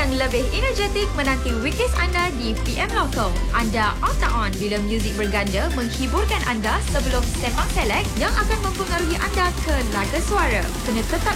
yang lebih energetik menanti weekdays anda di PM Local. Anda on tak on bila muzik berganda menghiburkan anda sebelum sembang select yang akan mempengaruhi anda ke laga suara. Kena tetap